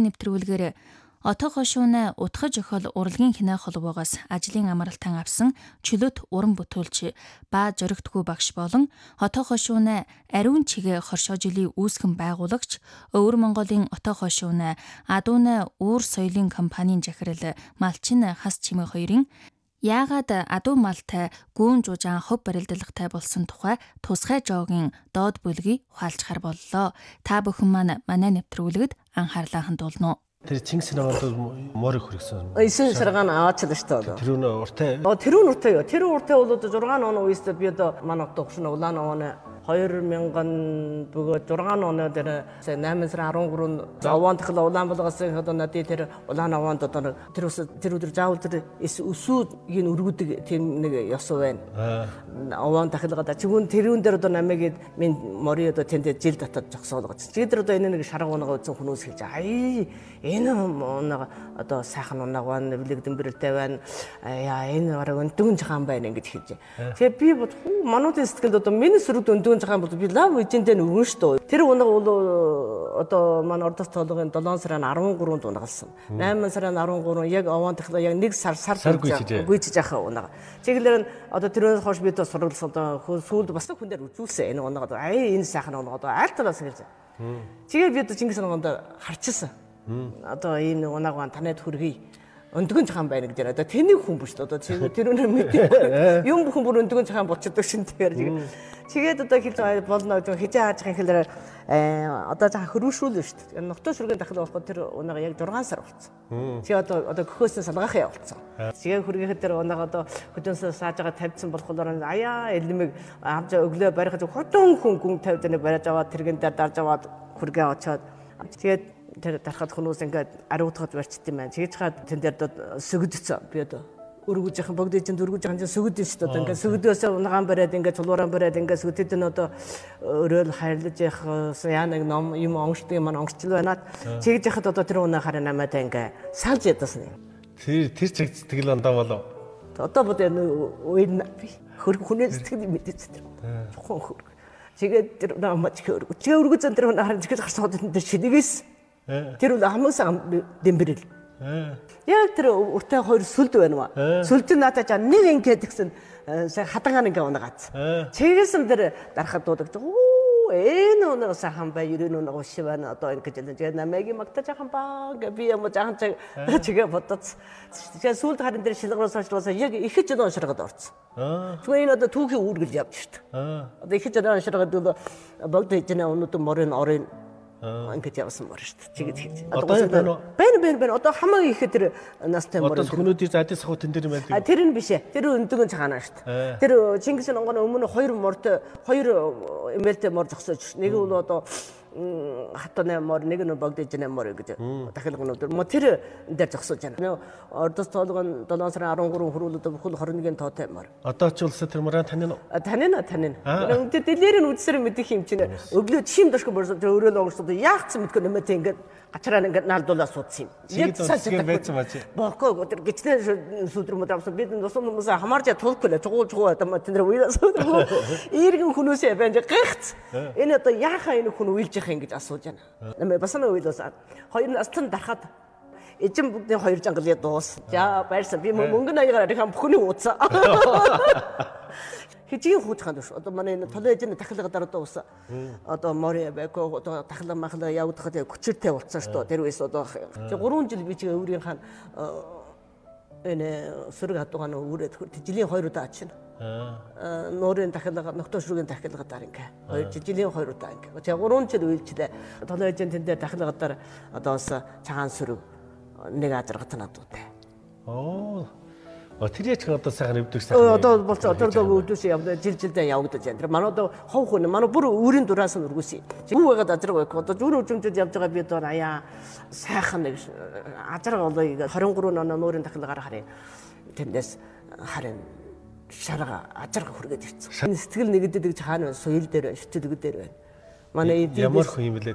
нэвтрүүлгээр отоо хошууны утгаж охол урлагийн хинаа холбоогоос ажлын амралтан авсан чөлөөт уран бүтээлч ба зоригтгүй багш болон отоо хошууны ариун чигээ хоршоо жилийн үүсгэн байгуулагч Өвөр Монголын отоо хошууны адууны уур соёлын компанийн захирал Малчин Хас Чимээ хоёрын яагаад адуу малтай гүүн жужаан хов барилдлагатай болсон тухай тусгай жоогийн доод бүлгийг ухаалцахаар боллоо. Та бүхэн маань манай нэвтрүүлэгт анхаарлаа хандуулна. Тэр Чингис хаан морийг хүргэсэн. 9 саргаан аваачлаа шүү дээ. Тэр нь уртай. Тэр нь уртай юу? Тэр уртай бол 6 он үеэс би одоо манай тогшин улаан оны 2000 бөгөөд 6 оны дээр 8 сарын 13-нд аваан тахла улаан болгосон одоо надад тэр улаан аваанд одоо тэр өдөр заавал тэр өсүүдгийн өргөдөг тийм нэг ёс байна. Аваан тахлагада чигүүн тэрүүн дээр одоо намайг минь мори одоо тэнд жил татаад зогсоолгоц. Чигээр одоо энэ нэг шарга унагаа үзэн хүмүүс хэлж энэ унаа одоо сайхан унаа байна, бэлэгдэмбэрэлтэй байна. Яа энэ бараг өндгөн жахан байна ингэж хэлж. Тэгээ би бод мануудын сэтгэлд одоо миний сөрөг өндгөн жахан бол би лав эжэндээ өгөн шүү дээ. Тэр унаа бол одоо манай ордос тоолгын 7 сарын 13-нд унагалсан. 8 сарын 13 яг аваан тахла яг 1 сар гүйж жахаа унаа. Чиглэр одоо тэрөөс хойш би одоо сургалтсан одоо сүүлд бас хүн дээр үзүүлсэн энэ унаа одоо энэ сайхан унаа одоо аль талаас хэлж. Тэгээд би одоо Чингис хаанд харчихсан. Одоо энэ унааг танайд хүргэе. Өндгөн жахан байна гэж одоо тэнийг хүн биш одоо тэр өнөр мэдээ. Юм бүхэн бүр өндгөн жахан болчихдог шин тэгэхээр. Тэгээд одоо хэлж болно хижээ хааж байгаа хэлээр одоо жахан хөрвшүүлнэ шүү дээ. Нутгийн шүргийн дахил болоход тэр унаага яг 6 сар болсон. Чи одоо гөхөөс салгаах явуулсан. Тэгээд хүргэхэд тэр унаага одоо хөдөөсөө сааж байгаа тавьсан болохоор аяа элмэг авч өглөө барих хотон хүн гүн тавьд нэг бариад аваад тэргэн дээр дарж аваад хүргээ очоод тэгээд тэр дарахад хүмүүс ингээд ариутгаж барьчт юм байна. Тэгж хаад тэн дээр сөгөдсөн. Би одоо өргөж яхан богд эзэн өргөж яхан сөгөдөн шүү дээ. Ингээд сөгөдөөсөө унагаан бариад ингээд чулууран бариад ингээд сөгөдөд нь одоо өрөөл хайрлаж явах яа нэг ном юм онгочтой юм онгочл байна. Тэгж яхад одоо тэр унаа хараа намайдаа ингээд салж ядсан юм. Тэр цаг сэтгэл ондоо болов. Одоо бод энэ хүнээс сэтгэл мэдээч тэр. Чухал хөрг. Тэгээд тэр намаач хөрг. Тэгээ өргөж зэн тэр харин тэгж гарсан хот энэ шинэгээс тэр үл хамаасан дэмбэрэл. Яг тэр уртай хоёр сүлд байна уу? Сүлд нь надад нэг ингээд гэсэн хатангаан ингээ унагаац. Чигээс тэр дарахад дуудаж энэ унаа сайхан бай ерөн унаа ууш байна одоо ингэж тэгээд намайг магтаж ахын баа би юм жаахан чигээ бодоц. Тэгээд сүлд харин тэр шилгэрээс хойшлуулсан яг ихэж одоо унширгаад орсон. Тэгвэл энэ одоо түүхийн үүргэл явж штт. Одоо ихэж одоо унширгаад бол богд хэжнээ өнөөдөр морын орын ингээд явсан мөр шүү дээ. Чигэд хэлж. Одоо байна. Одоо хамаагүй ихэд тэр настай мөр. Одоо хүмүүдийн задис сахуу тэн дээр байдаг. Тэр нь биш ээ. Тэр өндгөн цагаанаа шүү дээ. Тэр Чингис хаан өмнө 2 мортой 2 эмээлтэй мор зогсооч. Нэг нь одоо хатаны мор, нэг нь богд ижнэ мор гэж дахилгнууд. Тэр дээр зогсож байна. Ордос тоолгон 7 сарын 13 хүрүүлээд бүхэл 21-ийн тоотой мор. Одоо ч улсаа тэр мораа танина. Танина. Тэр дэлгэр нь үдсээр мэдих юм чинь өглөө чим дашгүй борсон тэр өрөөл онгоцод яахсан мэдгүй нэмэтэ ингээд гачраа ингээд наалдуулаад суудсан юм. Яг сайн байсан бач. Бохоо тэр гिचнээ сүлдрэмүүд авсан бид нусан хүмүүс хамаарч тулхгүй жугуу одоо тэнд уйлаас иргэн хүмүүсээ байна гайхц. Энэ одоо яахаа энэ хүн уйлж яхаа ингэж асууж байна. Намайг бас нэг уйлуулсан. Хоёр настан дарахад эзэн бүгдийн 2 жангалыг дуус. За байрсан би мөнгөн аягаар арих бүхний ууцсан. Хижийн хуучханд шүү. Одоо манай энэ толон эзэн дахилгаадаар одоо ус одоо мори байко одоо тахлаа махлаа явагдахад хүчтэй болцсон шүү. Тэр үес одоо 3 жил би чи өөрийн хаан энэ сөрөг хатугаан үрээд жилийн 2 удаа ачна. Нуурын дахилга ногтоо шүргийн дахилгаадаар ингээ 2 жилийн 2 удаа ингээ. Тэгээ 3 жил үйлчлээ. Толон эзэн тэн дээр дахилгаадаар одоо ус цагаан сөрөг нэг ажиргат надуутай. Тэр яч одоо сайхан өвдөг сайхан. Одоо болцоо одоо өвдөөс явдаг жилдээ явагдаж байна. Тэр манай одоо хов хүн манай бүр өөрийн дураас нь өргөсөй. Юу байгаад ажраг байх. Одоо зүүн хөгжмөд явж байгаа би одоо аяа сайхан нэг ажраг болоо 23 он нуурын дахилгаар харъя. Тэндээс харин шарга ажраг хүргээд ирсэн. Сэтгэл нэгдэдэг хаана соёл дээр шүтэлэг дээр байна. Манай ямар хүн юм бэлээ